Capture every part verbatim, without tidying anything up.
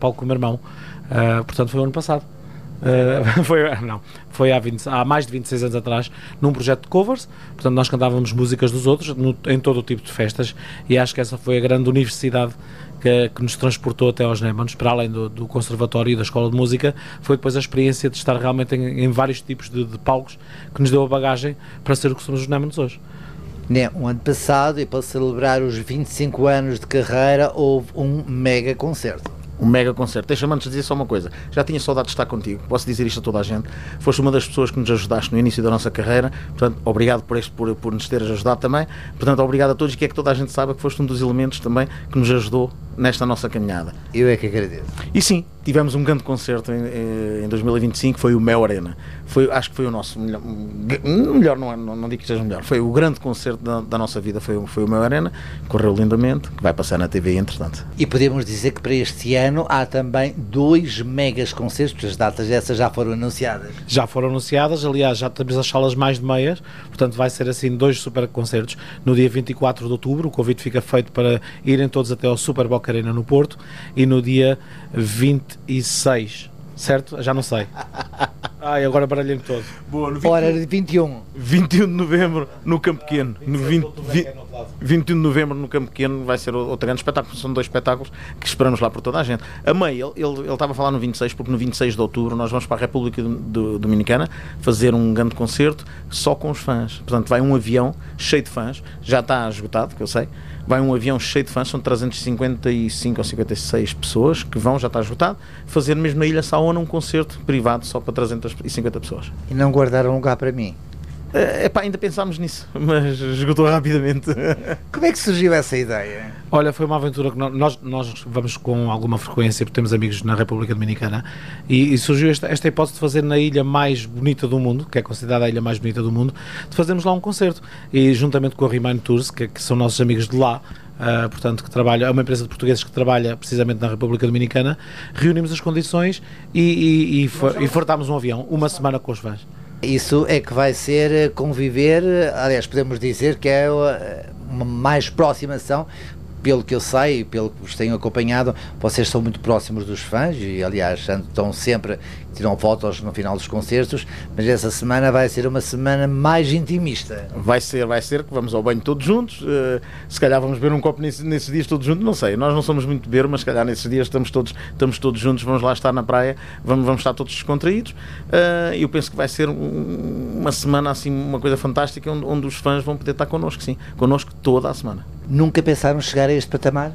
palco com o meu irmão, uh, portanto foi o ano passado. Uh, foi, não, foi há, vinte, há mais de vinte e seis anos atrás, num projeto de covers. Portanto, nós cantávamos músicas dos outros no, em todo o tipo de festas, e acho que essa foi a grande universidade que, que nos transportou até aos Némanos, para além do, do conservatório e da escola de música. Foi depois a experiência de estar realmente em, em vários tipos de, de palcos que nos deu a bagagem para ser o que somos os Némanos hoje. Um ano passado, e para celebrar os vinte e cinco anos de carreira, houve um mega concerto. Um mega concerto. Deixa-me antes dizer só uma coisa. Já tinha saudade de estar contigo. Posso dizer isto a toda a gente. Foste uma das pessoas que nos ajudaste no início da nossa carreira. Portanto, obrigado por, este, por, por nos teres ajudado também. Portanto, obrigado a todos, e que é que toda a gente saiba que foste um dos elementos também que nos ajudou nesta nossa caminhada. Eu é que agradeço. E sim, tivemos um grande concerto em, em dois mil e vinte e cinco, foi o Mel Arena. Foi, acho que foi o nosso melhor, melhor não, é, não, não digo que seja melhor, foi o grande concerto da, da nossa vida, foi, foi o Mel Arena, correu lindamente, que vai passar na T V entretanto. E podemos dizer que para este ano há também dois megas concertos, as datas essas já foram anunciadas. Já foram anunciadas, aliás, já temos as salas mais de meias, portanto vai ser assim dois super concertos. No dia vinte e quatro de outubro, o convite fica feito para irem todos até ao Super Boca Arena no Porto, e no dia vinte e seis, certo? Já não sei. Ai, agora baralhei-me todo. Boa, no Hora de vinte e um. vinte e um de novembro no Campo Pequeno. No vinte, vinte e um de novembro no Campo Pequeno vai ser outro grande espetáculo. São dois espetáculos que esperamos lá por toda a gente. A meio, ele, ele, ele estava a falar no vinte e seis, porque no vinte e seis de outubro nós vamos para a República Dominicana fazer um grande concerto só com os fãs. Portanto, vai um avião cheio de fãs, já está esgotado, que eu sei. Vai um avião cheio de fãs, são trezentas e cinquenta e cinco ou cinquenta e seis pessoas que vão, já está esgotado, fazer mesmo na Ilha Saona um concerto privado só para trezentas e cinquenta pessoas. E não guardaram lugar para mim? É pá, ainda pensámos nisso, mas esgotou rapidamente. Como é que surgiu essa ideia? Olha, foi uma aventura que nós, nós vamos com alguma frequência, porque temos amigos na República Dominicana, e, e surgiu esta, esta hipótese de fazer na ilha mais bonita do mundo, que é considerada a ilha mais bonita do mundo, de fazermos lá um concerto. E juntamente com a Remind Tours, que, que são nossos amigos de lá, Uh, portanto, que trabalha, é uma empresa de portugueses que trabalha precisamente na República Dominicana, reunimos as condições e, e, e, e fartámos um avião, uma semana com os fãs. Isso é que vai ser conviver, aliás, podemos dizer que é uma mais próxima ação. Pelo que eu sei e pelo que vos tenho acompanhado, vocês são muito próximos dos fãs e, aliás, estão sempre, tiram fotos no final dos concertos, mas essa semana vai ser uma semana mais intimista. Vai ser, vai ser, que vamos ao banho todos juntos, uh, se calhar vamos beber um copo nesse, nesses dias todos juntos, não sei, nós não somos muito beber, mas se calhar nesses dias estamos todos, estamos todos juntos, vamos lá estar na praia, vamos, vamos estar todos descontraídos, e uh, eu penso que vai ser um, uma semana assim, uma coisa fantástica, onde, onde os fãs vão poder estar connosco, sim, connosco toda a semana. Nunca pensaram chegar a este patamar?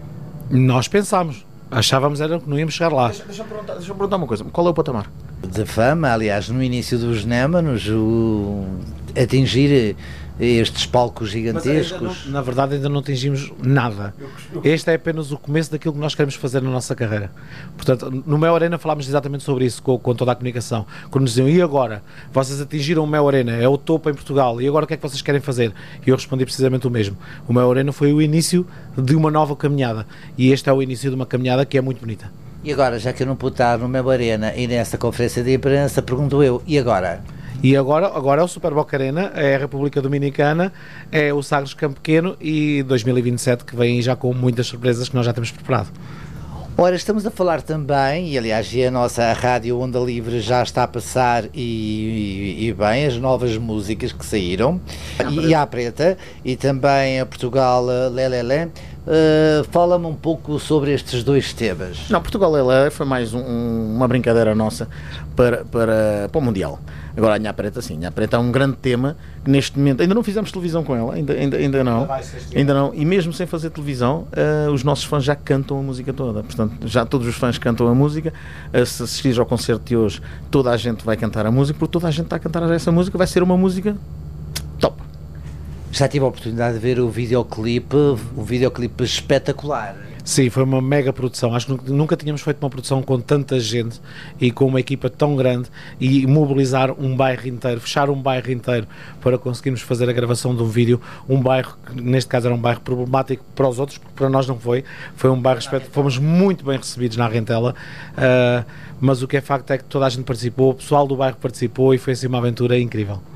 Nós pensámos. Achávamos era que não íamos chegar lá. Deixa, deixa-me perguntar, deixa-me perguntar uma coisa. Qual é o patamar? De fama, aliás, no início dos Némanos, o atingir estes palcos gigantescos. Não, na verdade, ainda não atingimos nada. Este é apenas o começo daquilo que nós queremos fazer na nossa carreira. Portanto, no Mel Arena falámos exatamente sobre isso com, com toda a comunicação. Quando nos diziam, e agora? Vocês atingiram o Mel Arena, é o topo em Portugal, e agora o que é que vocês querem fazer? E eu respondi precisamente o mesmo. O Mel Arena foi o início de uma nova caminhada. E este é o início de uma caminhada que é muito bonita. E agora, já que eu não pude estar no Mel Arena e nessa conferência de imprensa, pergunto eu, e agora? E agora, agora é o Super Boca Arena, é a República Dominicana, é o Sagres Campo Pequeno e dois mil e vinte e sete, que vem já com muitas surpresas que nós já temos preparado. Ora, estamos a falar também, e aliás a nossa Rádio Onda Livre já está a passar e, e, e bem, as novas músicas que saíram, e, e à Preta, e também a Portugal Lelele. Uh, fala-me um pouco sobre estes dois temas. Não, Portugal Lelele foi mais um, uma brincadeira nossa para, para, para o Mundial. Agora a Nha Preta, sim, a Nha Preta é um grande tema que neste momento, ainda não fizemos televisão com ela, ainda, ainda, ainda não, ainda não, e mesmo sem fazer televisão, uh, os nossos fãs já cantam a música toda, portanto, já todos os fãs cantam a música, uh, se assistires ao concerto de hoje, toda a gente vai cantar a música, porque toda a gente está a cantar essa música, vai ser uma música top. Já tive a oportunidade de ver o videoclipe, um videoclipe espetacular. Sim, foi uma mega produção. Acho que nunca tínhamos feito uma produção com tanta gente e com uma equipa tão grande e mobilizar um bairro inteiro, fechar um bairro inteiro para conseguirmos fazer a gravação de um vídeo. Um bairro que neste caso era um bairro problemático para os outros, porque para nós não foi. Foi um bairro espetacular. Fomos muito bem recebidos na Rentela, uh, mas o que é facto é que toda a gente participou, o pessoal do bairro participou e foi assim uma aventura incrível.